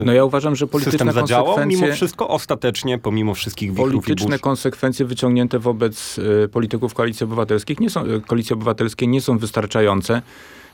No ja uważam, że polityczne system zadziałał konsekwencje... mimo wszystko, ostatecznie, pomimo wszystkich wichrów Polityczne i konsekwencje wyciągnięte wobec polityków Koalicji Obywatelskiej nie są wystarczające,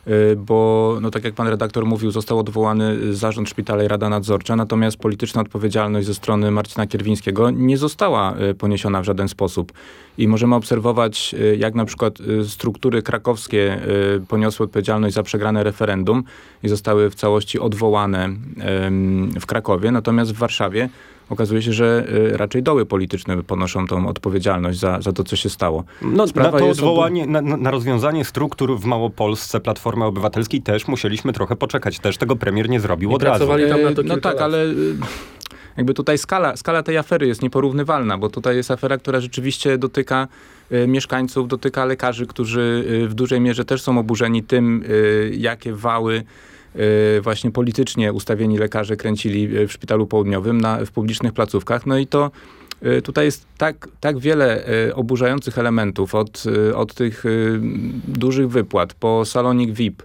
bo no tak jak pan redaktor mówił, został odwołany zarząd szpitala i Rada Nadzorcza, natomiast polityczna odpowiedzialność ze strony Marcina Kierwińskiego nie została poniesiona w żaden sposób. I możemy obserwować, jak na przykład struktury krakowskie poniosły odpowiedzialność za przegrane referendum i zostały w całości odwołane w Krakowie, natomiast w Warszawie okazuje się, że raczej doły polityczne ponoszą tą odpowiedzialność za to, co się stało. No, na to odwołanie, na rozwiązanie struktur w Małopolsce Platformy Obywatelskiej też musieliśmy trochę poczekać. Też tego premier nie zrobił od razu. Tam na to no tak, ale jakby tutaj skala tej afery jest nieporównywalna, bo tutaj jest afera, która rzeczywiście dotyka mieszkańców, dotyka lekarzy, którzy w dużej mierze też są oburzeni tym, jakie wały właśnie politycznie ustawieni lekarze kręcili w Szpitalu Południowym w publicznych placówkach. No i to tutaj jest tak wiele oburzających elementów od tych dużych wypłat po salonik VIP,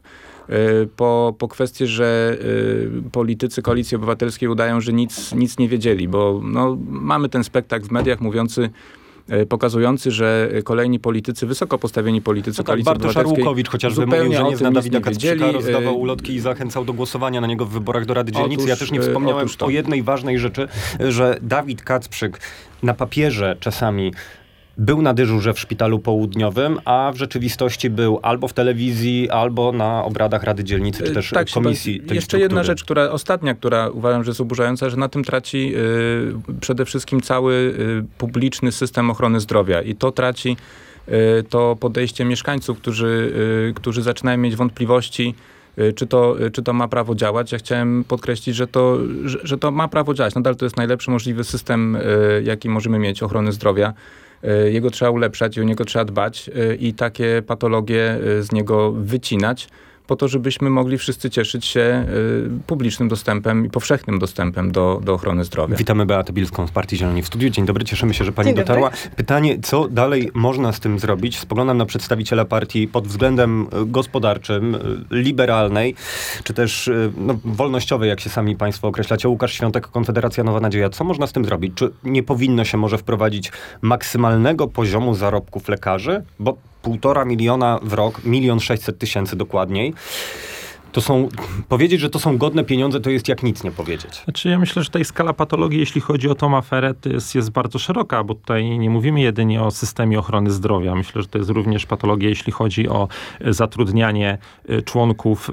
po kwestię, że politycy Koalicji Obywatelskiej udają, że nic nie wiedzieli, bo no, mamy ten spektakl w mediach pokazujący, że kolejni politycy, wysoko postawieni politycy Koalicji Bartosz Obywatelskiej Arłukowicz chociażby mówił, że nie zna Dawida Kacprzyka, rozdawał ulotki i zachęcał do głosowania na niego w wyborach do Rady Dzielnicy. Ja też nie wspomniałem o jednej ważnej rzeczy, że Dawid Kacprzyk na papierze czasami był na dyżurze w Szpitalu Południowym, a w rzeczywistości był albo w telewizji, albo na obradach Rady Dzielnicy, czy też komisji tej Jeszcze struktury. jedna rzecz, która uważam, że jest oburzająca, że na tym traci przede wszystkim cały publiczny system ochrony zdrowia i to traci to podejście mieszkańców, którzy zaczynają mieć wątpliwości, czy to ma prawo działać. Ja chciałem podkreślić, że to ma prawo działać. Nadal to jest najlepszy możliwy system, jaki możemy mieć ochrony zdrowia. Jego trzeba ulepszać i o niego trzeba dbać i takie patologie z niego wycinać, po to, żebyśmy mogli wszyscy cieszyć się publicznym dostępem i powszechnym dostępem do ochrony zdrowia. Witamy Beatę Bilską z Partii Zieloni w studiu. Dzień dobry, cieszymy się, że pani dotarła. Pytanie, co dalej można z tym zrobić? Spoglądam na przedstawiciela partii pod względem gospodarczym, liberalnej, czy też wolnościowej, jak się sami państwo określacie. Łukasz Świątek, Konfederacja Nowa Nadzieja. Co można z tym zrobić? Czy nie powinno się może wprowadzić maksymalnego poziomu zarobków lekarzy? Bo 1,5 miliona w rok, 1 600 000 dokładniej. Powiedzieć, że to są godne pieniądze, to jest jak nic nie powiedzieć. Znaczy ja myślę, że tutaj skala patologii, jeśli chodzi o tą aferę, to jest bardzo szeroka, bo tutaj nie mówimy jedynie o systemie ochrony zdrowia. Myślę, że to jest również patologia, jeśli chodzi o zatrudnianie członków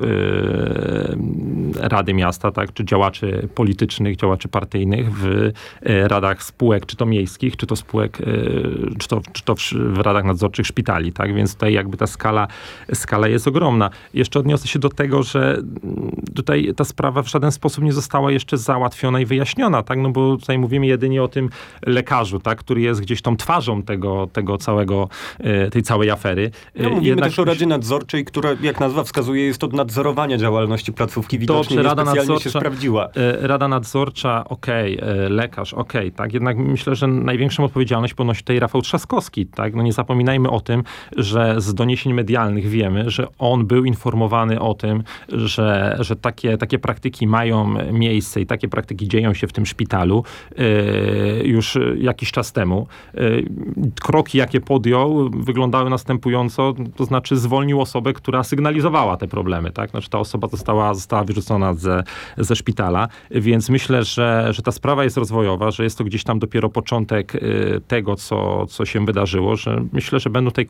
Rady Miasta, tak, czy działaczy politycznych, działaczy partyjnych w radach spółek, czy to miejskich, czy to spółek, czy to w radach nadzorczych szpitali, tak, więc tutaj jakby ta skala jest ogromna. Jeszcze odniosę się do tego, że tutaj ta sprawa w żaden sposób nie została jeszcze załatwiona i wyjaśniona, tak? No bo tutaj mówimy jedynie o tym lekarzu, tak? Który jest gdzieś tą twarzą tego całego, tej całej afery. No, mówimy też o Radzie Nadzorczej, która, jak nazwa wskazuje, jest od nadzorowania działalności placówki. Widocznie niespecjalnie się sprawdziła. Rada Nadzorcza, lekarz, tak? Jednak myślę, że największą odpowiedzialność ponosi tutaj Rafał Trzaskowski, tak? No nie zapominajmy o tym, że z doniesień medialnych wiemy, że on był informowany o tym, że takie praktyki mają miejsce i takie praktyki dzieją się w tym szpitalu już jakiś czas temu. Kroki, jakie podjął, wyglądały następująco, to znaczy zwolnił osobę, która sygnalizowała te problemy, tak? Znaczy ta osoba została wyrzucona ze szpitala, więc myślę, że ta sprawa jest rozwojowa, że jest to gdzieś tam dopiero początek tego, co się wydarzyło, że myślę, że będą tutaj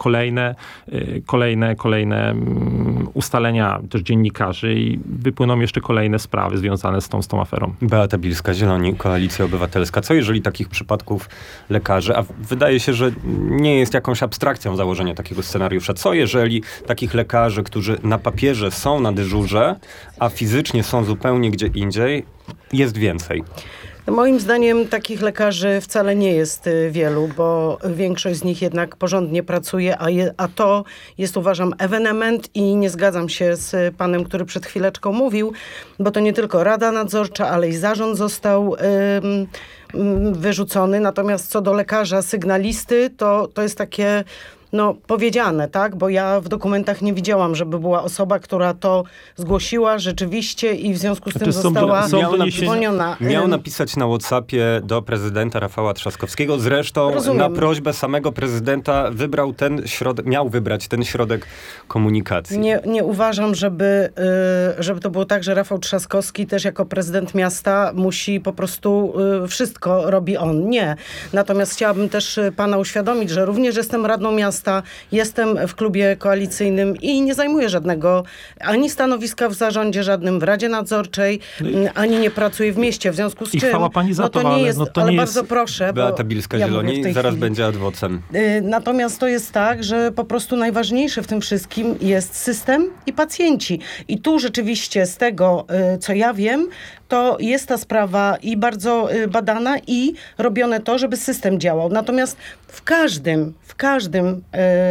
kolejne ustalenia też dziennikarzy i wypłyną jeszcze kolejne sprawy związane z tą aferą. Beata Bilska, Zieloni, Koalicja Obywatelska. Co jeżeli takich przypadków lekarzy, a wydaje się, że nie jest jakąś abstrakcją założenie takiego scenariusza, co jeżeli takich lekarzy, którzy na papierze są na dyżurze, a fizycznie są zupełnie gdzie indziej, jest więcej? Moim zdaniem takich lekarzy wcale nie jest wielu, bo większość z nich jednak porządnie pracuje, a to jest, uważam, ewenement i nie zgadzam się z panem, który przed chwileczką mówił, bo to nie tylko Rada Nadzorcza, ale i zarząd został wyrzucony. Natomiast co do lekarza sygnalisty, to jest takie powiedziane, tak? Bo ja w dokumentach nie widziałam, żeby była osoba, która to zgłosiła rzeczywiście i w związku z tym została zwolniona. Miał napisać na WhatsAppie do prezydenta Rafała Trzaskowskiego. Zresztą na prośbę samego prezydenta miał wybrać ten środek komunikacji. Nie uważam, żeby to było tak, że Rafał Trzaskowski też jako prezydent miasta musi po prostu wszystko robi on. Nie. Natomiast chciałabym też pana uświadomić, że również jestem radną miasta, jestem w klubie koalicyjnym i nie zajmuję żadnego ani stanowiska w zarządzie żadnym, w Radzie Nadzorczej, ani nie pracuję w mieście. W związku z czym chwała pani za to, nie jest, ale bardzo proszę. Beata Bilska-Zieloni zaraz będzie adwocem. Natomiast to jest tak, że po prostu najważniejsze w tym wszystkim jest system i pacjenci. I tu rzeczywiście z tego, co ja wiem, to jest ta sprawa i bardzo badana i robione to, żeby system działał. Natomiast w każdym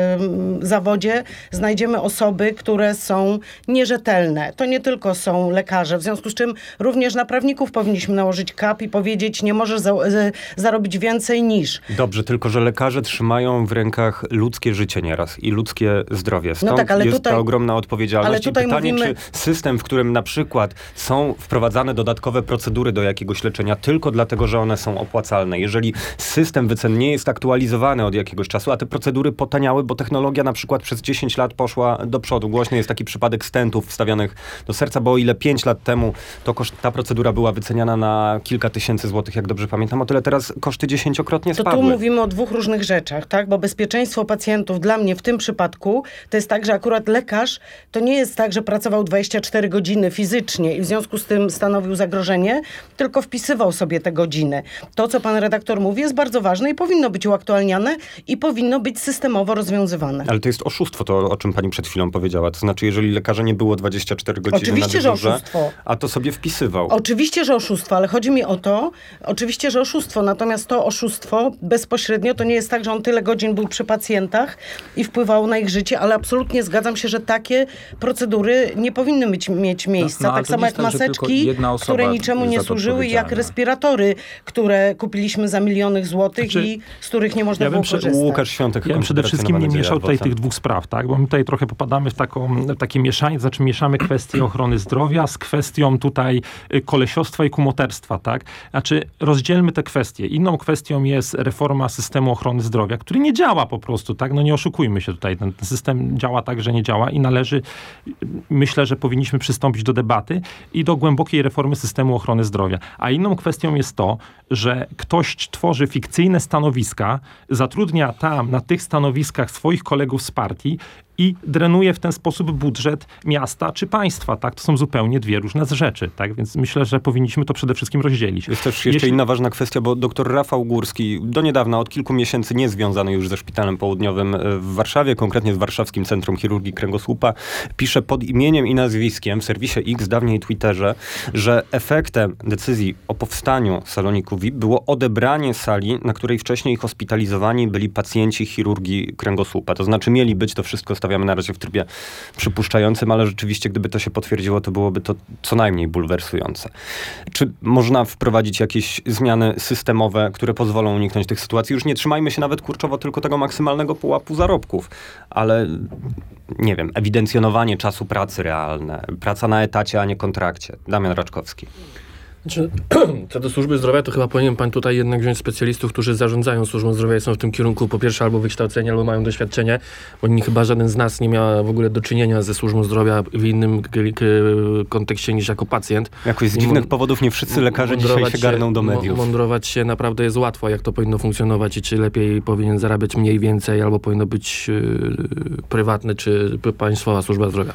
zawodzie znajdziemy osoby, które są nierzetelne. To nie tylko są lekarze, w związku z czym również na prawników powinniśmy nałożyć kap i powiedzieć, nie możesz zarobić więcej niż. Dobrze, tylko że lekarze trzymają w rękach ludzkie życie nieraz i ludzkie zdrowie. Stąd jest ta ogromna odpowiedzialność. Ale tutaj pytanie, czy system, w którym na przykład są wprowadzane dodatkowe procedury do jakiegoś leczenia tylko dlatego, że one są opłacalne. Jeżeli system wycen nie jest aktualizowany od jakiegoś czasu, a te procedury potaniały, bo technologia na przykład przez 10 lat poszła do przodu. Głośny jest taki przypadek stentów wstawianych do serca, bo o ile 5 lat temu ta procedura była wyceniana na kilka tysięcy złotych, jak dobrze pamiętam, o tyle teraz koszty 10-krotnie spadły. To tu mówimy o dwóch różnych rzeczach, tak? Bo bezpieczeństwo pacjentów dla mnie w tym przypadku to jest tak, że akurat lekarz to nie jest tak, że pracował 24 godziny fizycznie i w związku z tym stanowił zagrożenie, tylko wpisywał sobie te godziny. To, co pan redaktor mówi, jest bardzo ważne i powinno być uaktualniane i powinno być systemowo rozwiązywane. Ale to jest oszustwo, to o czym pani przed chwilą powiedziała. To znaczy, jeżeli lekarza nie było 24 godziny oczywiście, na dyżurze, że oszustwo. A to sobie wpisywał. Oczywiście, że oszustwo, ale chodzi mi o to, że oszustwo, natomiast to oszustwo bezpośrednio to nie jest tak, że on tyle godzin był przy pacjentach i wpływał na ich życie, ale absolutnie zgadzam się, że takie procedury nie powinny mieć miejsca. Tak samo jak maseczki, które niczemu nie służyły, jak respiratory, które kupiliśmy za miliony złotych i z których nie można było korzystać. Łukasz Świątek, ja bym przede wszystkim nie mieszał tutaj tych dwóch spraw, tak? Bo my tutaj trochę popadamy w takie mieszanie, znaczy mieszamy kwestię ochrony zdrowia z kwestią tutaj kolesiostwa i kumoterstwa, tak? Znaczy rozdzielmy te kwestie. Inną kwestią jest reforma systemu ochrony zdrowia, który nie działa po prostu, tak? No nie oszukujmy się tutaj. Ten system działa tak, że nie działa i myślę, że powinniśmy przystąpić do debaty i do głębokiej reformy systemu ochrony zdrowia. A inną kwestią jest to, że ktoś tworzy fikcyjne stanowiska, zatrudnia tam na tych stanowiskach swoich kolegów z partii i drenuje w ten sposób budżet miasta czy państwa, tak? To są zupełnie dwie różne rzeczy, tak? Więc myślę, że powinniśmy to przede wszystkim rozdzielić. Jest też jeszcze inna ważna kwestia, bo dr Rafał Górski do niedawna, od kilku miesięcy nie związany już ze Szpitalem Południowym w Warszawie, konkretnie z Warszawskim Centrum Chirurgii Kręgosłupa, pisze pod imieniem i nazwiskiem w serwisie X, dawniej Twitterze, że efektem decyzji o powstaniu saloniku VIP było odebranie sali, na której wcześniej hospitalizowani byli pacjenci chirurgii kręgosłupa. To znaczy mieli być, to wszystko stawiamy na razie w trybie przypuszczającym, ale rzeczywiście, gdyby to się potwierdziło, to byłoby to co najmniej bulwersujące. Czy można wprowadzić jakieś zmiany systemowe, które pozwolą uniknąć tych sytuacji? Już nie trzymajmy się nawet kurczowo tylko tego maksymalnego pułapu zarobków, ale nie wiem, ewidencjonowanie czasu pracy realne, praca na etacie, a nie kontrakcie. Damian Raczkowski. Znaczy, co do służby zdrowia, to chyba powinien pan tutaj jednak wziąć specjalistów, którzy zarządzają służbą zdrowia i są w tym kierunku po pierwsze albo wykształceni, albo mają doświadczenie, bo chyba żaden z nas nie miał w ogóle do czynienia ze służbą zdrowia w innym kontekście niż jako pacjent. Jakoś z dziwnych powodów nie wszyscy lekarze dzisiaj się garną do mediów. Mądrować się naprawdę jest łatwo, jak to powinno funkcjonować i czy lepiej powinien zarabiać mniej, więcej, albo powinno być prywatne, czy państwowa służba zdrowia.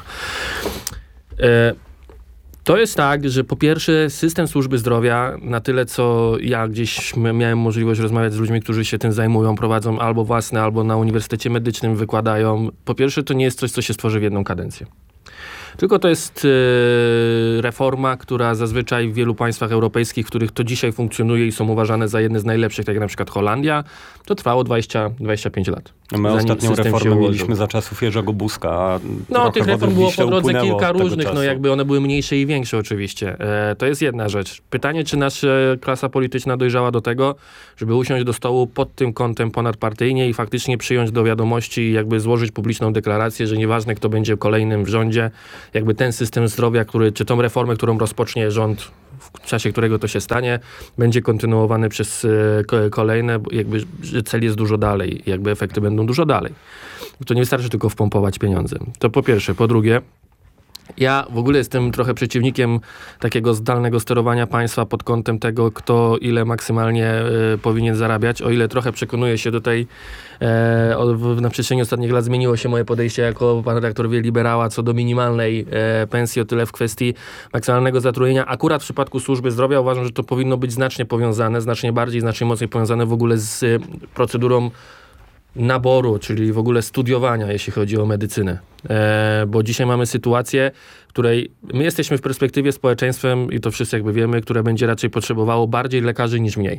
To jest tak, że po pierwsze system służby zdrowia, na tyle co ja gdzieś miałem możliwość rozmawiać z ludźmi, którzy się tym zajmują, prowadzą albo własne, albo na Uniwersytecie Medycznym wykładają. Po pierwsze to nie jest coś, co się stworzy w jedną kadencję. Tylko to jest reforma, która zazwyczaj w wielu państwach europejskich, w których to dzisiaj funkcjonuje i są uważane za jedne z najlepszych, tak jak na przykład Holandia, to trwało 20-25 lat. My ostatnią reformę mieliśmy za czasów Jerzego Buzka. No, tych reform było po drodze kilka różnych, czasu. jakby one były mniejsze i większe oczywiście. To jest jedna rzecz. Pytanie, czy nasza klasa polityczna dojrzała do tego, żeby usiąść do stołu pod tym kątem ponadpartyjnie i faktycznie przyjąć do wiadomości i jakby złożyć publiczną deklarację, że nieważne kto będzie kolejnym w rządzie, jakby ten system zdrowia, czy tą reformę, którą rozpocznie rząd, w czasie którego to się stanie, będzie kontynuowany przez kolejne, jakby, że cel jest dużo dalej, jakby efekty będą dużo dalej. To nie wystarczy tylko wpompować pieniądze. To po pierwsze. Po drugie, ja w ogóle jestem trochę przeciwnikiem takiego zdalnego sterowania państwa pod kątem tego, kto ile maksymalnie powinien zarabiać. O ile trochę przekonuję się tutaj, na przestrzeni ostatnich lat zmieniło się moje podejście jako pan redaktor wie liberała co do minimalnej pensji, o tyle w kwestii maksymalnego zatrudnienia. Akurat w przypadku służby zdrowia uważam, że to powinno być znacznie powiązane, znacznie bardziej, znacznie mocniej powiązane w ogóle z procedurą naboru, czyli w ogóle studiowania, jeśli chodzi o medycynę. Bo dzisiaj mamy sytuację, w której my jesteśmy w perspektywie społeczeństwem, i to wszyscy jakby wiemy, które będzie raczej potrzebowało bardziej lekarzy niż mniej.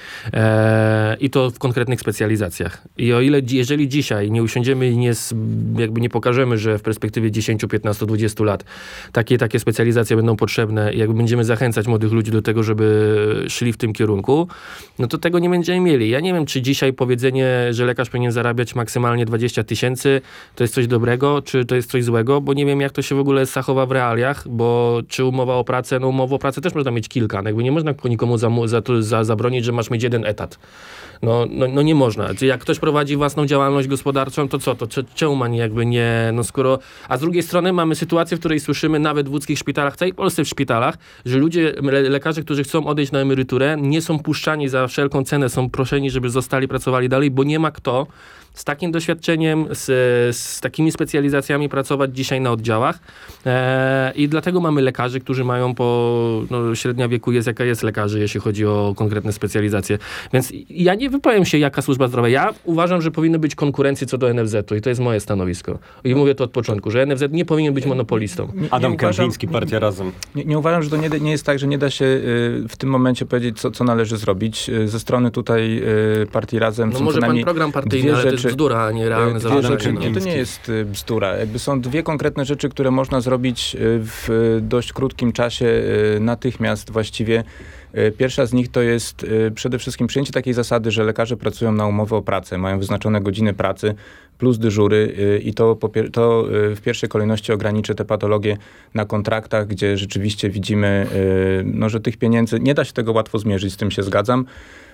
I to w konkretnych specjalizacjach. I o ile, jeżeli dzisiaj nie usiądziemy i nie pokażemy, że w perspektywie 10, 15, 20 lat takie specjalizacje będą potrzebne i jakby będziemy zachęcać młodych ludzi do tego, żeby szli w tym kierunku, no to tego nie będziemy mieli. Ja nie wiem, czy dzisiaj powiedzenie, że lekarz powinien zarabiać maksymalnie 20 000, to jest coś dobrego, czy to jest coś złego, bo nie wiem, jak to się w ogóle zachowa w realiach, bo czy umowa o pracę, no umowę o pracę też można mieć kilka, no jakby nie można nikomu zabronić, że masz mieć jeden etat. No nie można. Jak ktoś prowadzi własną działalność gospodarczą, to co? To czemu ma skoro... A z drugiej strony mamy sytuację, w której słyszymy nawet w łódzkich szpitalach, w całej Polsce w szpitalach, że ludzie, lekarze, którzy chcą odejść na emeryturę, nie są puszczani za wszelką cenę, są proszeni, żeby zostali, pracowali dalej, bo nie ma kto z takim doświadczeniem, z takimi specjalizacjami pracować dzisiaj na oddziałach. I dlatego mamy lekarzy, którzy mają średnia wieku jest jaka jest lekarzy, jeśli chodzi o konkretne specjalizacje. Więc ja nie wypowiem się, jaka służba zdrowia. Ja uważam, że powinny być konkurencje co do NFZ-u i to jest moje stanowisko. I mówię to od początku, że NFZ nie powinien być monopolistą. Adam Kępiński, Partia Razem. Nie uważam, że to nie jest tak, że nie da się w tym momencie powiedzieć, co należy zrobić. Ze strony tutaj Partii Razem no są może pan program partyjny, ale to jest bzdura, a nie realne założenie. To nie jest bzdura. Jakby są dwie konkretne rzeczy, które można zrobić w dość krótkim czasie, natychmiast właściwie. Pierwsza z nich to jest przede wszystkim przyjęcie takiej zasady, że lekarze pracują na umowę o pracę, mają wyznaczone godziny pracy plus dyżury i to w pierwszej kolejności ograniczy te patologie na kontraktach, gdzie rzeczywiście widzimy, że tych pieniędzy, nie da się tego łatwo zmierzyć, z tym się zgadzam,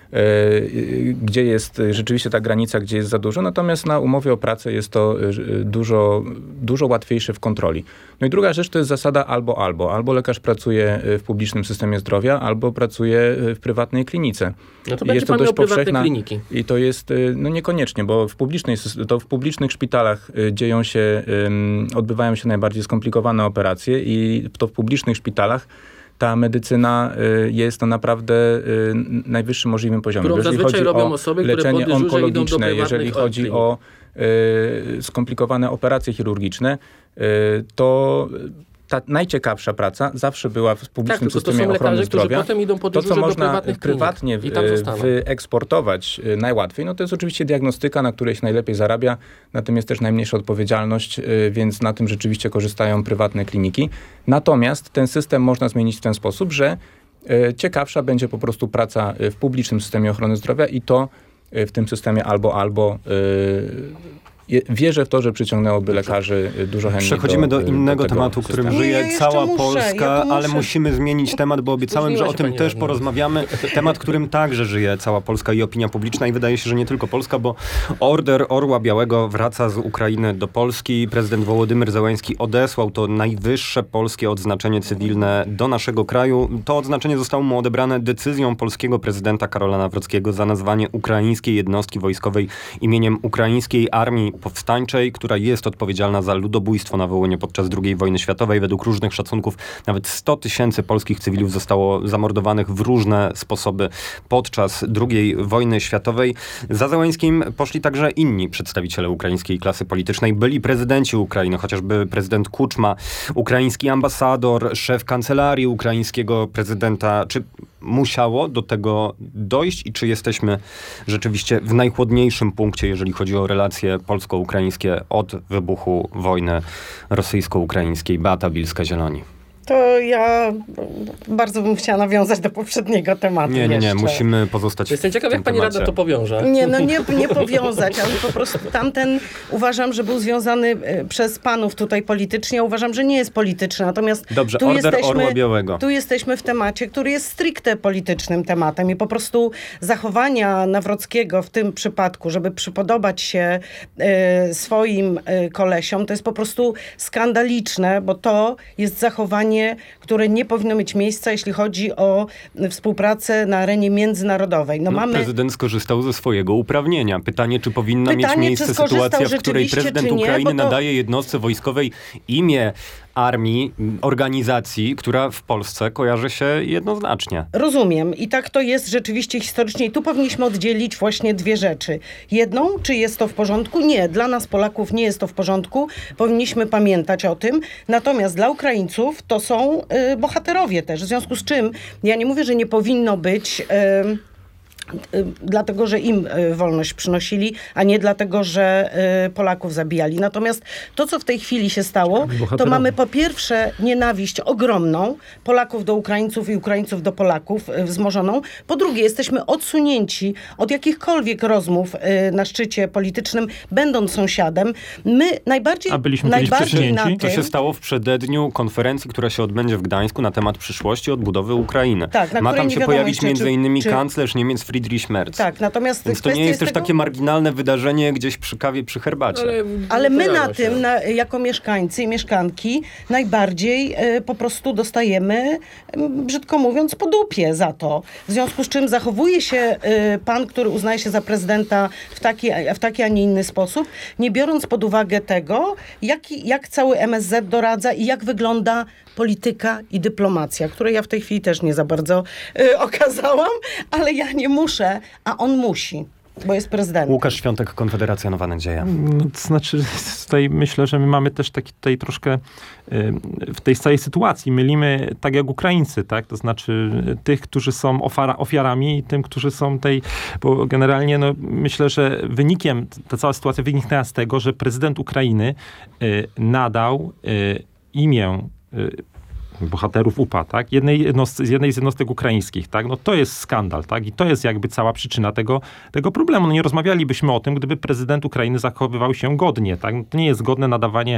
gdzie jest rzeczywiście ta granica, gdzie jest za dużo, natomiast na umowie o pracę jest to dużo łatwiejsze w kontroli. No i druga rzecz to jest zasada albo. Albo lekarz pracuje w publicznym systemie zdrowia, albo pracuje w prywatnej klinice. No to będzie pan miał prywatne kliniki. I to jest, niekoniecznie, bo w publicznych szpitalach odbywają się najbardziej skomplikowane operacje i to w publicznych szpitalach ta medycyna jest na naprawdę najwyższym możliwym poziomie. Którą jeżeli zazwyczaj chodzi robią o osoby, leczenie które po dyżurze idą do onkologiczne, jeżeli chodzi klinik. o skomplikowane operacje chirurgiczne, to ta najciekawsza praca zawsze była w publicznym systemie ochrony zdrowia. Potem idą po To, co można do prywatnie wyeksportować najłatwiej, no to jest oczywiście diagnostyka, na której się najlepiej zarabia, na tym jest też najmniejsza odpowiedzialność, więc na tym rzeczywiście korzystają prywatne kliniki. Natomiast ten system można zmienić w ten sposób, że ciekawsza będzie po prostu praca w publicznym systemie ochrony zdrowia i to w tym systemie albo wierzę w to, że przyciągnęłoby lekarzy dużo chętniej. Przechodzimy do innego tematu, którym żyje cała Polska, ale musimy zmienić temat, bo obiecałem, że o tym też porozmawiamy. Temat, którym także żyje cała Polska i opinia publiczna i wydaje się, że nie tylko Polska, bo Order Orła Białego wraca z Ukrainy do Polski. Prezydent Wołodymyr Zełenski odesłał to najwyższe polskie odznaczenie cywilne do naszego kraju. To odznaczenie zostało mu odebrane decyzją polskiego prezydenta Karola Nawrockiego za nazwanie ukraińskiej jednostki wojskowej imieniem Ukraińskiej Armii Powstańczej, która jest odpowiedzialna za ludobójstwo na Wołyniu podczas II wojny światowej. Według różnych szacunków nawet 100 000 polskich cywilów zostało zamordowanych w różne sposoby podczas II wojny światowej. Za Zełenskim poszli także inni przedstawiciele ukraińskiej klasy politycznej. Byli prezydenci Ukrainy, chociażby prezydent Kuczma, ukraiński ambasador, szef kancelarii ukraińskiego prezydenta, czy musiało do tego dojść i czy jesteśmy rzeczywiście w najchłodniejszym punkcie, jeżeli chodzi o relacje polsko-ukraińskie od wybuchu wojny rosyjsko-ukraińskiej? Beata Bilska-Zieloni. To ja bardzo bym chciała nawiązać do poprzedniego tematu. Nie, musimy pozostać Jestem ciekaw, jak pani rada to powiąże. Nie powiązać, ale po prostu tamten uważam, że był związany przez panów tutaj politycznie. Uważam, że nie jest polityczny. Natomiast dobrze, order Orła Białego. Tu jesteśmy w temacie, który jest stricte politycznym tematem i po prostu zachowania Nawrockiego w tym przypadku, żeby przypodobać się swoim kolesiom, to jest po prostu skandaliczne, bo to jest zachowanie, które nie powinno mieć miejsca, jeśli chodzi o współpracę na arenie międzynarodowej. Prezydent skorzystał ze swojego uprawnienia. Pytanie, czy powinna mieć miejsce sytuacja, w której prezydent Ukrainy nadaje jednostce wojskowej imię armii, organizacji, która w Polsce kojarzy się jednoznacznie. Rozumiem. I tak to jest rzeczywiście historycznie. I tu powinniśmy oddzielić właśnie dwie rzeczy. Jedną, czy jest to w porządku? Nie. Dla nas, Polaków, nie jest to w porządku. Powinniśmy pamiętać o tym. Natomiast dla Ukraińców to są bohaterowie też. W związku z czym ja nie mówię, że nie powinno być... dlatego, że im wolność przynosili, a nie dlatego, że Polaków zabijali. Natomiast to, co w tej chwili się stało, to mamy po pierwsze nienawiść ogromną Polaków do Ukraińców i Ukraińców do Polaków wzmożoną. Po drugie, jesteśmy odsunięci od jakichkolwiek rozmów na szczycie politycznym, będąc sąsiadem. My najbardziej... A byliśmy najbardziej na tym... To się stało w przededniu konferencji, która się odbędzie w Gdańsku na temat przyszłości odbudowy Ukrainy. Tak, ma tam się pojawić między innymi kanclerz Niemiec Friedrich Merz. Tak, natomiast więc to nie jest też takie marginalne wydarzenie gdzieś przy kawie, przy herbacie. Ale my na tym, jako mieszkańcy i mieszkanki, najbardziej po prostu dostajemy, brzydko mówiąc, po dupie za to. W związku z czym zachowuje się pan, który uznaje się za prezydenta w taki, a nie inny sposób, nie biorąc pod uwagę tego, jak cały MSZ doradza i jak wygląda polityka i dyplomacja, której ja w tej chwili też nie za bardzo okazałam, ale ja nie muszę, a on musi, bo jest prezydentem. Łukasz Świątek, Konfederacja Nowa Nadzieja. No, to znaczy, tutaj myślę, że my mamy też taki tutaj troszkę w tej całej sytuacji mylimy tak jak Ukraińcy, tak? To znaczy tych, którzy są ofiarami i tym, którzy są bo generalnie myślę, że ta cała sytuacja wyniknęła z tego, że prezydent Ukrainy nadał imię bohaterów UPA, tak? z jednej z jednostek ukraińskich, tak? No to jest skandal, tak? I to jest jakby cała przyczyna tego problemu. No nie rozmawialibyśmy o tym, gdyby prezydent Ukrainy zachowywał się godnie, tak? No to nie jest godne nadawanie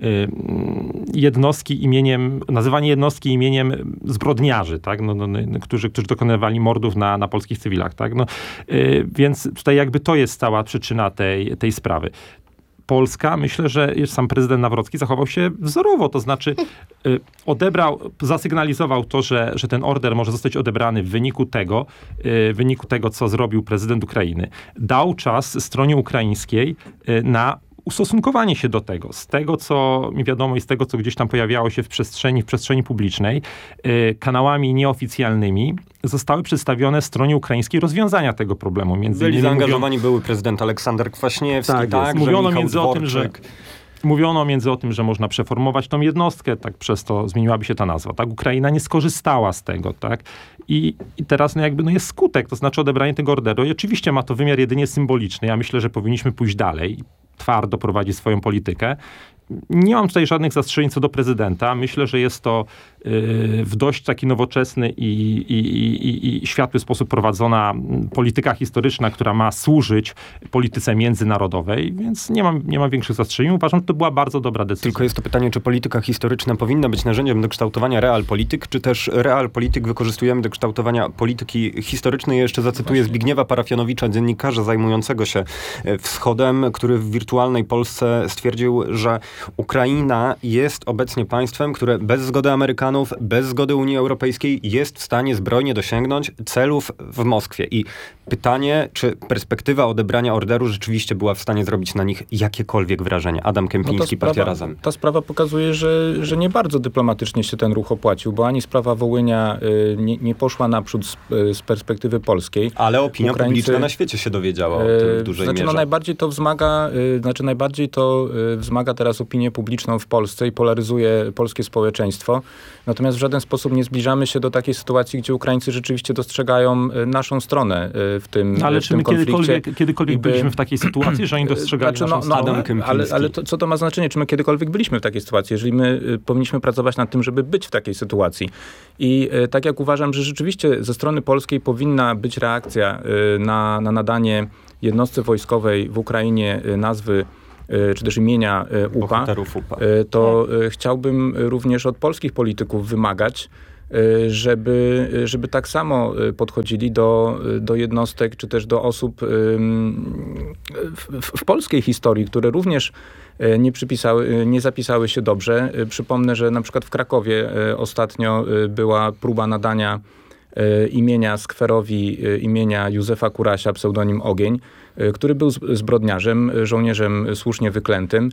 nazywanie jednostki imieniem zbrodniarzy, tak? Którzy dokonywali mordów na polskich cywilach, tak? Więc tutaj jakby to jest cała przyczyna tej sprawy. Polska, myślę, że sam prezydent Nawrocki zachował się wzorowo, to znaczy zasygnalizował to, że ten order może zostać odebrany w wyniku tego, co zrobił prezydent Ukrainy. Dał czas stronie ukraińskiej na ustosunkowanie się do tego. Z tego, co mi wiadomo i z tego, co gdzieś tam pojawiało się w przestrzeni publicznej, kanałami nieoficjalnymi zostały przedstawione stronie ukraińskiej rozwiązania tego problemu. Byli zaangażowani były prezydent Aleksander Kwaśniewski, tak, mówiono między o tym, że można przeformować tą jednostkę, tak przez to zmieniłaby się ta nazwa. Tak, Ukraina nie skorzystała z tego, tak. I teraz jest skutek, to znaczy odebranie tego orderu. I oczywiście ma to wymiar jedynie symboliczny. Ja myślę, że powinniśmy pójść dalej, twardo prowadzić swoją politykę. Nie mam tutaj żadnych zastrzeżeń co do prezydenta. Myślę, że jest to w dość taki nowoczesny i światły sposób prowadzona polityka historyczna, która ma służyć polityce międzynarodowej, więc nie mam większych zastrzeżeń. Uważam, że to była bardzo dobra decyzja. Tylko jest to pytanie, czy polityka historyczna powinna być narzędziem do kształtowania realpolityk, czy też realpolityk wykorzystujemy do kształtowania polityki historycznej. Ja jeszcze zacytuję Zbigniewa Parafianowicza, dziennikarza zajmującego się wschodem, który w wirtualnej Polsce stwierdził, że Ukraina jest obecnie państwem, które bez zgody Amerykanów, bez zgody Unii Europejskiej jest w stanie zbrojnie dosięgnąć celów w Moskwie. I pytanie, czy perspektywa odebrania orderu rzeczywiście była w stanie zrobić na nich jakiekolwiek wrażenie. Adam Kępiński, Partia Razem. Ta sprawa pokazuje, że nie bardzo dyplomatycznie się ten ruch opłacił, bo ani sprawa Wołynia nie poszła naprzód z perspektywy polskiej. Ale opinia publiczna na świecie się dowiedziała o tym w dużej mierze. Najbardziej to wzmaga teraz opinię publiczną w Polsce i polaryzuje polskie społeczeństwo. Natomiast w żaden sposób nie zbliżamy się do takiej sytuacji, gdzie Ukraińcy rzeczywiście dostrzegają naszą stronę w tym Ale w czy my tym konflikcie. kiedykolwiek byliśmy w takiej sytuacji, że oni dostrzegali naszą stronę? Ale co to ma znaczenie? Czy my kiedykolwiek byliśmy w takiej sytuacji? Jeżeli my powinniśmy pracować nad tym, żeby być w takiej sytuacji. I tak jak uważam, że rzeczywiście ze strony polskiej powinna być reakcja na nadanie jednostce wojskowej w Ukrainie nazwy czy też imienia UPA, to chciałbym również od polskich polityków wymagać, żeby tak samo podchodzili do jednostek, czy też do osób w polskiej historii, które również nie zapisały się dobrze. Przypomnę, że na przykład w Krakowie ostatnio była próba nadania imienia skwerowi, imienia Józefa Kurasia, pseudonim Ogień, który był zbrodniarzem, żołnierzem słusznie wyklętym.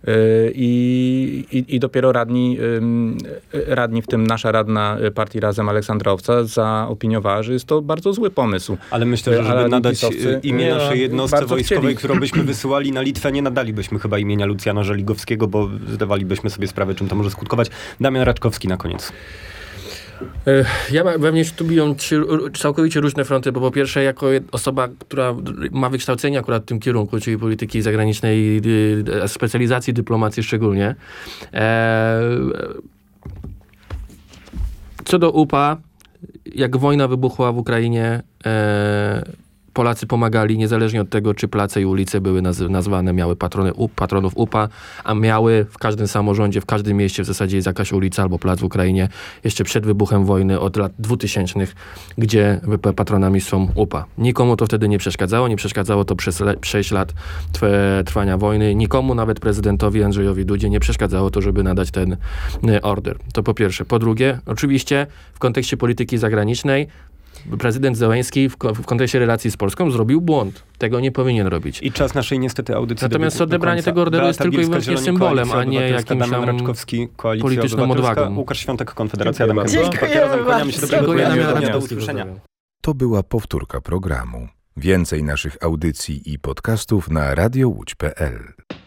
I dopiero radni, w tym nasza radna partii Razem Aleksandra Owca, zaopiniowała, że jest to bardzo zły pomysł. Ale myślę, że żeby nadać imię naszej jednostce wojskowej, którą byśmy wysyłali na Litwę, nie nadalibyśmy chyba imienia Lucjana Żeligowskiego, bo zdawalibyśmy sobie sprawę, czym to może skutkować. Damian Raczkowski na koniec. Ja we mnie tu biją całkowicie różne fronty, bo po pierwsze jako osoba, która ma wykształcenie akurat w tym kierunku, czyli polityki zagranicznej, specjalizacji dyplomacji szczególnie. Co do UPA, jak wojna wybuchła w Ukrainie, Polacy pomagali, niezależnie od tego, czy place i ulice były nazwane, miały patronów UPA, a miały w każdym samorządzie, w każdym mieście w zasadzie jest jakaś ulica albo plac w Ukrainie, jeszcze przed wybuchem wojny od lat 2000, gdzie patronami są UPA. Nikomu to wtedy nie przeszkadzało to przez 6 lat trwania wojny, nikomu, nawet prezydentowi Andrzejowi Dudzie nie przeszkadzało to, żeby nadać ten order. To po pierwsze. Po drugie, oczywiście w kontekście polityki zagranicznej prezydent Zełenski w kontekście relacji z Polską zrobił błąd. Tego nie powinien robić. I czas naszej niestety audycji. Natomiast odebranie tego orderu jest tylko i wyłącznie symbolem, a nie jakimś tam polityczną odwagą. Łukasz Świątek, Konfederacja. Dziękuję. Do usłyszenia. To była powtórka programu. Więcej naszych audycji i podcastów na radiołódź.pl.